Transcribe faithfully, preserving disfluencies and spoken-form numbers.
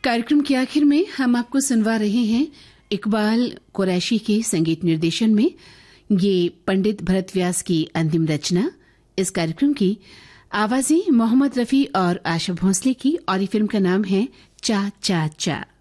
कार्यक्रम के आखिर में हम आपको सुनवा रहे हैं इकबाल कुरैशी के संगीत निर्देशन में ये पंडित भरत व्यास की अंतिम रचना। इस कार्यक्रम की आवाजें मोहम्मद रफी और आशा भोंसले की और ये फिल्म का नाम है चा चा चा।